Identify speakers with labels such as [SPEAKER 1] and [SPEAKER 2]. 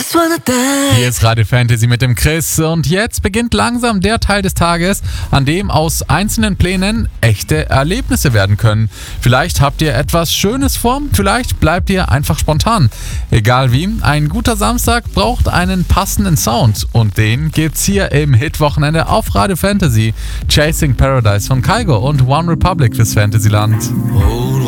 [SPEAKER 1] Hier ist Radio Fantasy mit dem Chris und jetzt beginnt langsam der Teil des Tages, an dem aus einzelnen Plänen echte Erlebnisse werden können. Vielleicht habt ihr etwas Schönes vor, vielleicht bleibt ihr einfach spontan. Egal wie, ein guter Samstag braucht einen passenden Sound und den gibt's hier im Hitwochenende auf Radio Fantasy. Chasing Paradise von Kygo und One Republic fürs Fantasyland.